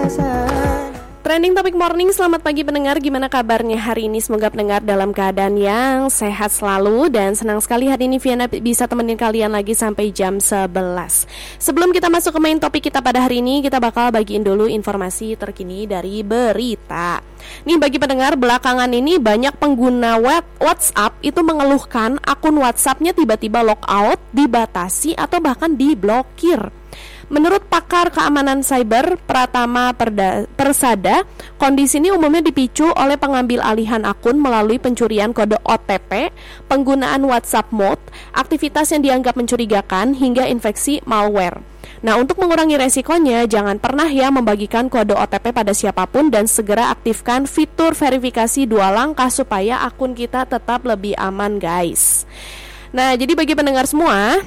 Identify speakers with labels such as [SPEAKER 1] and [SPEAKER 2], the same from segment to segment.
[SPEAKER 1] Trending Topik Morning, selamat pagi pendengar, gimana kabarnya hari ini? Semoga pendengar dalam keadaan yang sehat selalu. Dan senang sekali hari ini Viana bisa temenin kalian lagi sampai jam 11. Sebelum kita masuk ke main topik kita pada hari ini, kita bakal bagiin dulu informasi terkini dari berita. Nih bagi pendengar, belakangan ini banyak pengguna WhatsApp itu mengeluhkan akun WhatsAppnya tiba-tiba logout, dibatasi atau bahkan diblokir. Menurut pakar keamanan cyber Pratama Persada, kondisi ini umumnya dipicu oleh pengambil alihan akun melalui pencurian kode OTP, penggunaan WhatsApp mode, aktivitas yang dianggap mencurigakan, hingga infeksi malware. Nah, untuk mengurangi resikonya, jangan pernah ya membagikan kode OTP pada siapapun dan segera aktifkan fitur verifikasi 2 langkah supaya akun kita tetap lebih aman, guys. Nah, jadi bagi pendengar semua,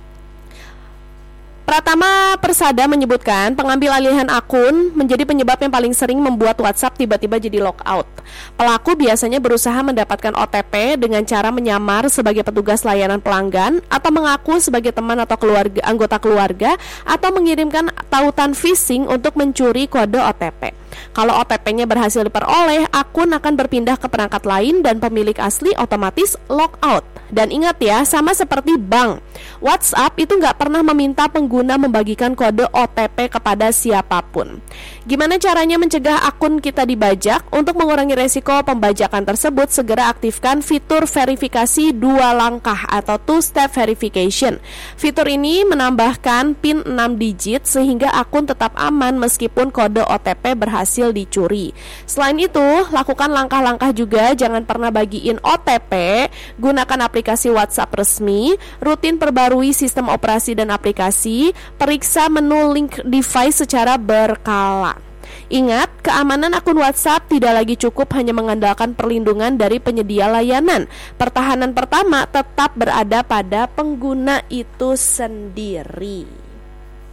[SPEAKER 1] Pratama Persada menyebutkan pengambil alihan akun menjadi penyebab yang paling sering membuat WhatsApp tiba-tiba jadi logout. Pelaku biasanya berusaha mendapatkan OTP dengan cara menyamar sebagai petugas layanan pelanggan atau mengaku sebagai teman atau anggota keluarga atau mengirimkan tautan phishing untuk mencuri kode OTP. Kalau OTP-nya berhasil diperoleh, akun akan berpindah ke perangkat lain dan pemilik asli otomatis logout. Dan ingat ya, sama seperti bank, WhatsApp itu nggak pernah meminta pengguna membagikan kode OTP kepada siapapun. Gimana caranya mencegah akun kita dibajak? Untuk mengurangi resiko pembajakan tersebut, segera aktifkan fitur verifikasi 2 langkah atau two-step verification. Fitur ini menambahkan PIN 6 digit sehingga akun tetap aman meskipun kode OTP berhasil dicuri. Selain itu, lakukan langkah-langkah juga, jangan pernah bagiin OTP, gunakan aplikasi WhatsApp resmi, rutin perbarui sistem operasi dan aplikasi, periksa menu link device secara berkala. Ingat, keamanan akun WhatsApp tidak lagi cukup hanya mengandalkan perlindungan dari penyedia layanan. Pertahanan pertama tetap berada pada pengguna itu sendiri.